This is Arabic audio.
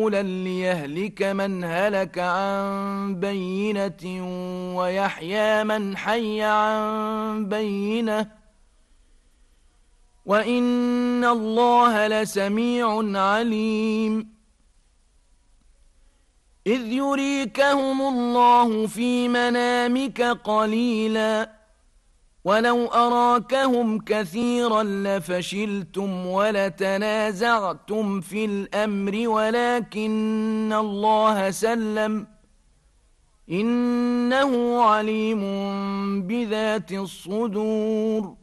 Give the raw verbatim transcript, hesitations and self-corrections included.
ليهلك من هلك عن بينة ويحيى من حي عن بينة وإن الله لسميع عليم إذ يريكهم الله في منامك قليلا ولو أراكهم كثيرا لفشلتم ولتنازعتم في الأمر ولكن الله سلم إنه عليم بذات الصدور